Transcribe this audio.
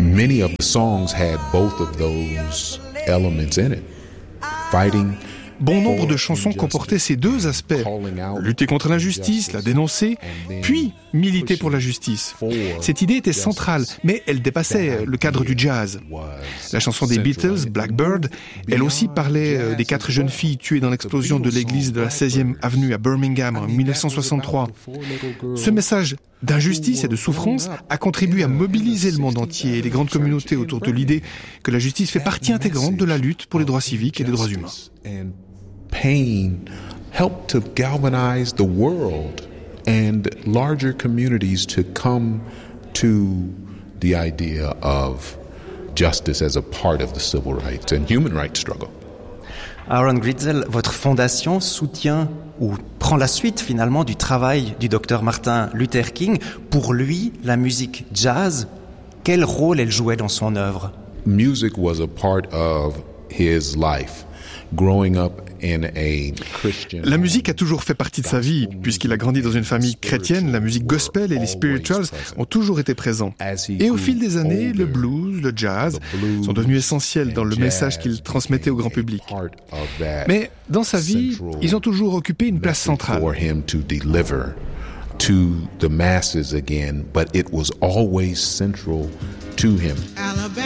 Many of the songs had both of those elements in it. Fighting. Bon nombre de chansons comportaient ces deux aspects. Lutter contre l'injustice, la dénoncer, puis militer pour la justice. Cette idée était centrale, mais elle dépassait le cadre du jazz. La chanson des Beatles, Blackbird, elle aussi parlait des 4 jeunes filles tuées dans l'explosion de l'église de la 16e avenue à Birmingham en 1963. Ce message d'injustice et de souffrance a contribué à mobiliser le monde entier et les grandes communautés autour de l'idée que la justice fait partie intégrante de la lutte pour les droits civiques et les droits humains. Pain helped to galvanize the world and larger communities to come to the idea of justice as a part of the civil rights and human rights struggle. Aaron Gritzel, votre fondation soutient ou prend la suite finalement du travail du docteur Martin Luther King. Pour lui, la musique jazz, quel rôle elle jouait dans son œuvre? Music was a part of his life. Growing up in a Christian... La musique a toujours fait partie de sa vie. Puisqu'il a grandi dans une famille chrétienne, la musique gospel et les spirituals ont toujours été présents. Et au fil des années, le blues, le jazz sont devenus essentiels dans le message qu'il transmettait au grand public. Mais dans sa vie, ils ont toujours occupé une place centrale. To the masses again, but it was always central to him.